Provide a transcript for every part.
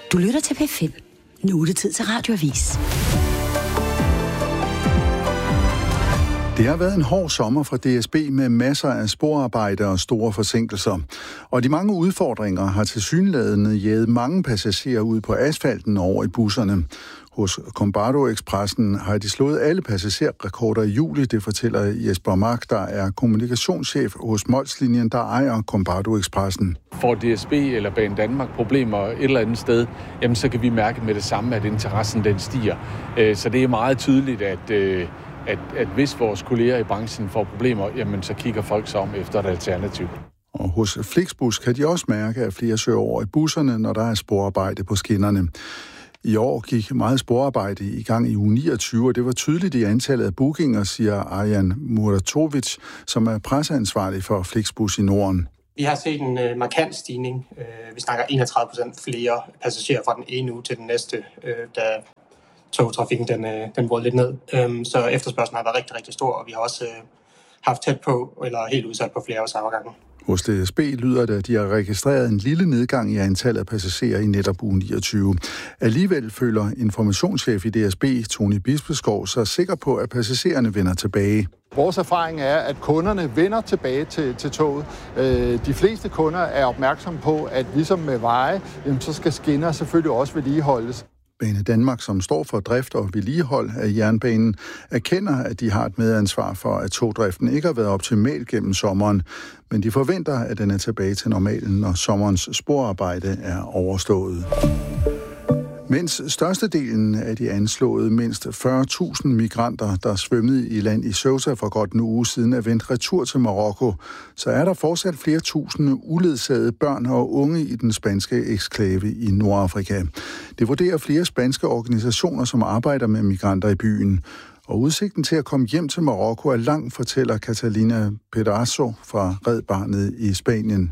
Du lytter til P5. Nu er det tid til Radioavis. Det har været en hård sommer fra DSB med masser af sporarbejde og store forsinkelser. Og de mange udfordringer har tilsyneladende jaget mange passagerer ud på asfalten over i busserne. Hos Kombardo-Expressen har de slået alle passagerrekorder i juli, det fortæller Jesper Mark, der er kommunikationschef hos Molslinjen, der ejer Kombardo-Expressen. Får DSB eller Banedanmark problemer et eller andet sted, jamen så kan vi mærke med det samme, at interessen den stiger. Så det er meget tydeligt, at hvis vores kolleger i branchen får problemer, jamen så kigger folk sig om efter et alternativ. Og hos Flixbus kan de også mærke, at flere søger over i busserne, når der er sporarbejde på skinnerne. I år gik meget sporarbejde i gang i uge 29, og det var tydeligt i antallet af bookinger, siger Arjan Muratovic, som er presseansvarlig for Flixbus i Norden. Vi har set en markant stigning. Vi snakker 31% flere passagerer fra den ene uge til den næste, da togtrafikken den brød lidt ned. Så efterspørgslen har været rigtig, rigtig stor, og vi har også haft tæt på, eller helt udsat på flere års afgange. Hos DSB lyder det, at de har registreret en lille nedgang i antallet af passagerer i netop uge 29. Alligevel føler informationschef i DSB, Tony Bispeskov, sig sikker på, at passagererne vender tilbage. Vores erfaring er, at kunderne vender tilbage til toget. De fleste kunder er opmærksomme på, at ligesom med veje, så skal skinner selvfølgelig også vedligeholdes. Banedanmark, som står for drift og vedligehold af jernbanen, erkender, at de har et medansvar for, at togdriften ikke har været optimal gennem sommeren, men de forventer, at den er tilbage til normalen, når sommerens sporarbejde er overstået. Mens størstedelen af de anslåede mindst 40.000 migranter, der svømmede i land i Ceuta for godt en uge siden, er vendt retur til Marokko, så er der fortsat flere tusinde uledsagede børn og unge i den spanske eksklave i Nordafrika. Det vurderer flere spanske organisationer, som arbejder med migranter i byen. Og udsigten til at komme hjem til Marokko er lang, fortæller Catalina Pedrazo fra Red Barnet i Spanien.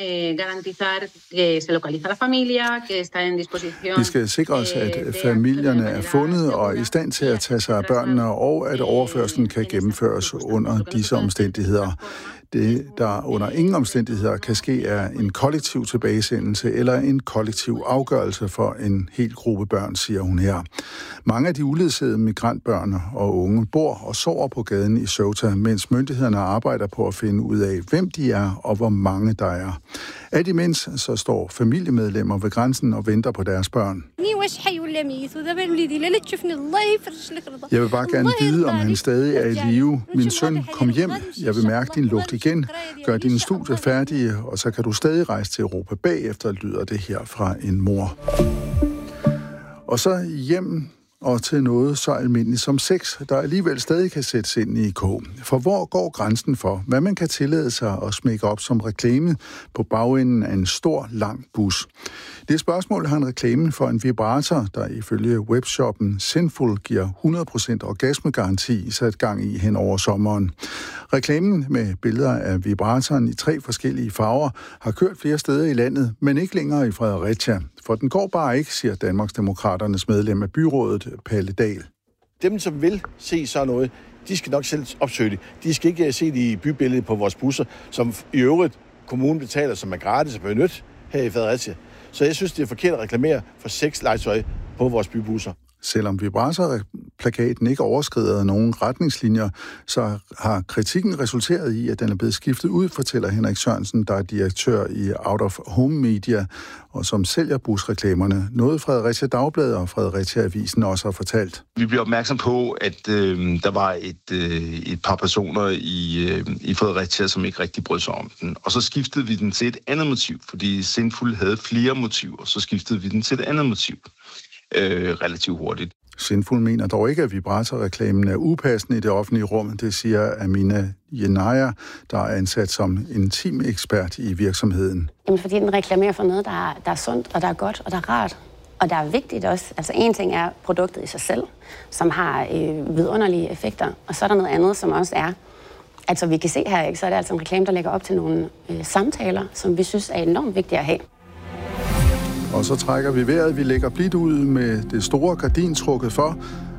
Vi skal sikre os, at familierne er fundet og i stand til at tage sig af børnene, og at overførslen kan gennemføres under disse omstændigheder. Det, der under ingen omstændigheder kan ske, er en kollektiv tilbagesendelse eller en kollektiv afgørelse for en hel gruppe børn, siger hun her. Mange af de uledsagede migrantbørn og unge bor og sover på gaden i Ceuta, mens myndighederne arbejder på at finde ud af, hvem de er og hvor mange der er. Alt imens så står familiemedlemmer ved grænsen og venter på deres børn. Jeg vil bare gerne vide, om han stadig er i live. Min søn, kom hjem. Jeg vil mærke din lugt igen. Gør dine studier færdige, og så kan du stadig rejse til Europa bagefter, lyder det her fra en mor. Og så hjem og til noget så almindeligt som sex, der alligevel stadig kan sættes ind i kog. For hvor går grænsen for, hvad man kan tillade sig at smække op som reklame på bagenden af en stor, lang bus? Det spørgsmål har en reklame for en vibrator, der ifølge webshoppen Sinful giver 100% orgasmegaranti, sat gang i hen over sommeren. Reklamen med billeder af vibratoren i 3 forskellige farver har kørt flere steder i landet, men ikke længere i Fredericia. For den går bare ikke, siger Danmarksdemokraternes medlem af byrådet, Palle Dahl. Dem, som vil se sådan noget, de skal nok selv opsøge det. De skal ikke se det i bybilledet på vores busser, som i øvrigt kommunen betaler, som er gratis at benytte her i Fredericia. Så jeg synes, det er forkert at reklamere for sexlegetøj på vores bybusser. Selvom vibratorplakaten ikke overskrider nogen retningslinjer, så har kritikken resulteret i, at den er blevet skiftet ud, fortæller Henrik Sørensen, der er direktør i Out of Home Media, og som sælger busreklamerne. Noget Fredericia Dagblad og Fredericia Avisen også har fortalt. Vi bliver opmærksom på, at der var et par personer i Fredericia, som ikke rigtig brød sig om den. Og så skiftede vi den til et andet motiv, fordi Sinful havde flere motiver. Så skiftede vi den til et andet motiv relativt hurtigt. Sinful mener dog ikke, at vibratorreklamen er upassende i det offentlige rum. Det siger Amina Jenaya, der er ansat som intim ekspert i virksomheden. Jamen, fordi den reklamerer for noget, der er sundt, og der er godt, og der er rart. Og der er vigtigt også. Altså en ting er produktet i sig selv, som har vidunderlige effekter. Og så er der noget andet, som også er, altså vi kan se her, ikke, så er det altså en reklame, der lægger op til nogle samtaler, som vi synes er enormt vigtige at have. Og så trækker vi vejret. Vi lægger blidt ud med det store gardin trukket for.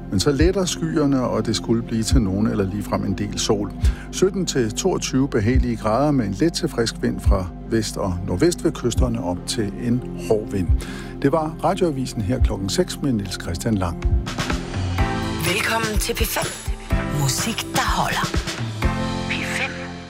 Men så letter skyerne, og det skulle blive til nogen eller ligefrem en del sol. 17-22 behagelige grader med en let til frisk vind fra vest og nordvest ved kysterne op til en hård vind. Det var Radioavisen her klokken 6 med Niels Christian Lang. Velkommen til P5. Musik, der holder.